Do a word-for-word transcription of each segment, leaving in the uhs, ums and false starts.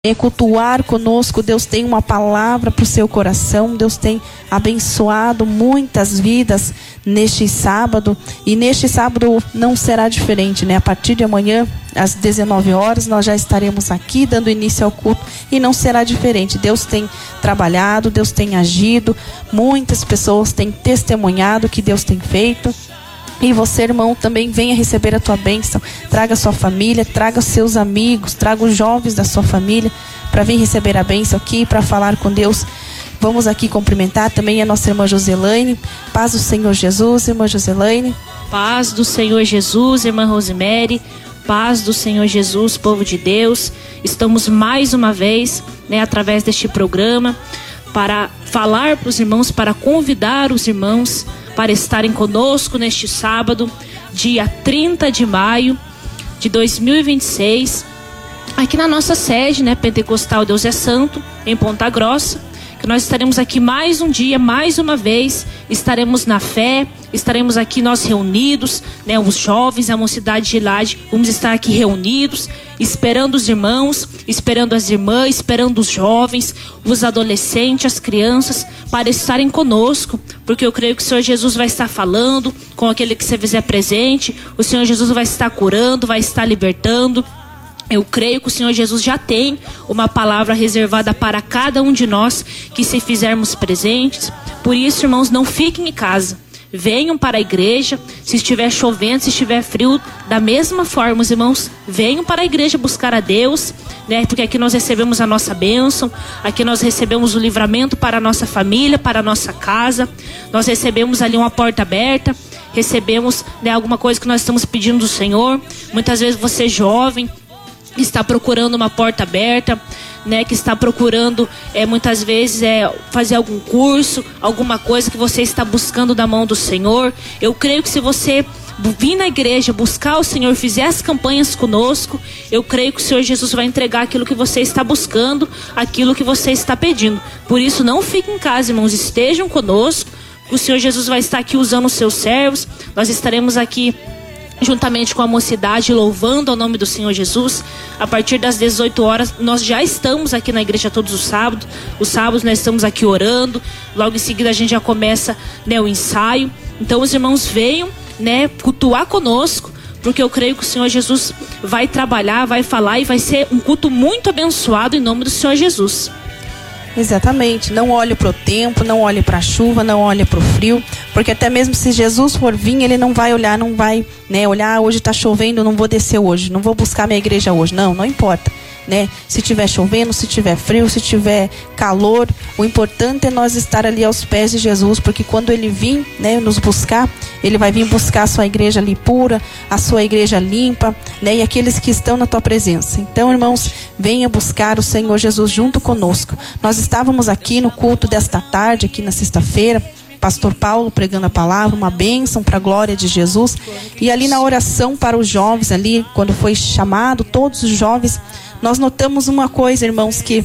É, cultuar conosco. Deus tem uma palavra para o seu coração. Deus tem abençoado muitas vidas neste sábado, e neste sábado não será diferente, né? A partir de amanhã, às dezenove horas, nós já estaremos aqui dando início ao culto, e não será diferente. Deus tem trabalhado, Deus tem agido, muitas pessoas têm testemunhado o que Deus tem feito. E você, irmão, também venha receber a tua bênção. Traga a sua família, traga os seus amigos, traga os jovens da sua família para vir receber a bênção aqui, para falar com Deus. Vamos aqui cumprimentar também a nossa irmã Joselaine. Paz do Senhor Jesus, irmã Joselaine. Paz do Senhor Jesus, irmã Rosemary. Paz do Senhor Jesus, povo de Deus. Estamos mais uma vez, né, através deste programa, para falar para os irmãos, para convidar os irmãos para estarem conosco neste sábado, dia trinta de maio de dois mil e vinte e seis, aqui na nossa sede, né, Pentecostal Deus é Santo, em Ponta Grossa, que nós estaremos aqui mais um dia, mais uma vez, estaremos na fé, estaremos aqui nós reunidos, né, os jovens, a mocidade de Lade, vamos estar aqui reunidos, esperando os irmãos, esperando as irmãs, esperando os jovens, os adolescentes, as crianças, para estarem conosco, porque eu creio que o Senhor Jesus vai estar falando com aquele que se fizer presente, o Senhor Jesus vai estar curando, vai estar libertando. Eu creio que o Senhor Jesus já tem uma palavra reservada para cada um de nós que se fizermos presentes. Por isso, irmãos, não fiquem em casa. Venham para a igreja. Se estiver chovendo, se estiver frio, da mesma forma, os irmãos, venham para a igreja buscar a Deus, né? Porque aqui nós recebemos a nossa bênção, aqui nós recebemos o livramento para a nossa família, para a nossa casa. Nós recebemos ali uma porta aberta, recebemos, né, alguma coisa que nós estamos pedindo do Senhor. Muitas vezes você jovem está procurando uma porta aberta, né, que está procurando é, muitas vezes é, fazer algum curso, alguma coisa que você está buscando da mão do Senhor. Eu creio que se você vir na igreja, buscar o Senhor, fizer as campanhas conosco, eu creio que o Senhor Jesus vai entregar aquilo que você está buscando, aquilo que você está pedindo. Por isso, não fiquem em casa, irmãos, estejam conosco. O Senhor Jesus vai estar aqui usando os seus servos. Nós estaremos aqui juntamente com a mocidade, louvando ao nome do Senhor Jesus. A partir das dezoito horas, nós já estamos aqui na igreja todos os sábados. Os sábados nós estamos aqui orando. Logo em seguida a gente já começa, né, o ensaio. Então os irmãos venham, né, cultuar conosco, porque eu creio que o Senhor Jesus vai trabalhar, vai falar, e vai ser um culto muito abençoado em nome do Senhor Jesus. Exatamente, não olhe para o tempo, não olhe para a chuva, não olhe para o frio, porque até mesmo se Jesus for vir, ele não vai olhar, não vai, né, olhar, ah, hoje está chovendo, não vou descer hoje, não vou buscar minha igreja hoje. Não, não importa, né? Se tiver chovendo, se tiver frio, se tiver calor, o importante é nós estar ali aos pés de Jesus, porque quando ele vir, né, nos buscar, ele vai vir buscar a sua igreja ali pura, a sua igreja limpa, né, e aqueles que estão na tua presença. Então, irmãos, venha buscar o Senhor Jesus junto conosco. Nós estávamos aqui no culto desta tarde, aqui na sexta-feira, pastor Paulo pregando a palavra, uma bênção para a glória de Jesus, e ali na oração para os jovens, ali quando foi chamado todos os jovens, nós notamos uma coisa, irmãos, que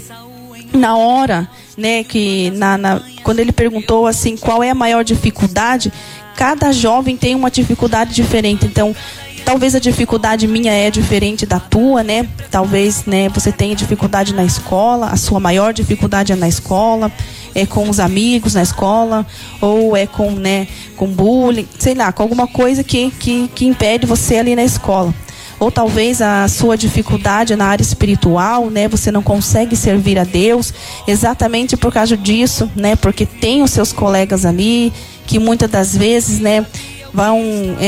na hora, né, que na, na, quando ele perguntou assim, qual é a maior dificuldade, cada jovem tem uma dificuldade diferente. Então, talvez a dificuldade minha é diferente da tua, né? Talvez, né, você tenha dificuldade na escola, a sua maior dificuldade é na escola, é com os amigos na escola, ou é com, né, com bullying, sei lá, com alguma coisa que, que, que impede você ali na escola. Ou talvez a sua dificuldade na área espiritual, né? Você não consegue servir a Deus exatamente por causa disso, né? Porque tem os seus colegas ali que muitas das vezes, né, vão,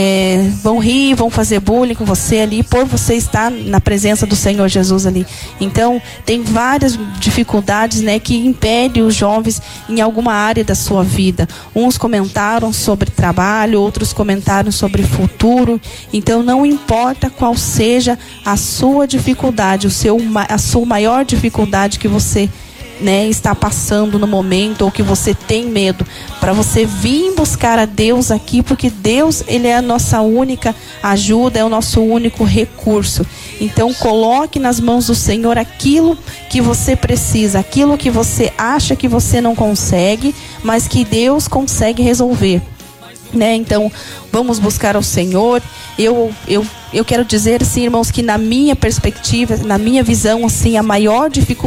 é, vão rir, vão fazer bullying com você ali, por você estar na presença do Senhor Jesus ali. Então, tem várias dificuldades, né, que impedem os jovens em alguma área da sua vida. Uns comentaram sobre trabalho, outros comentaram sobre futuro. Então, não importa qual seja a sua dificuldade, o seu, a sua maior dificuldade que você, né, está passando no momento, ou que você tem medo, para você vir buscar a Deus aqui, porque Deus, ele é a nossa única ajuda, é o nosso único recurso. Então coloque nas mãos do Senhor aquilo que você precisa, aquilo que você acha que você não consegue, mas que Deus consegue resolver. né? Então, vamos buscar ao Senhor. Eu, eu, eu quero dizer, assim, irmãos, que na minha perspectiva, na minha visão, assim, a maior dificuldade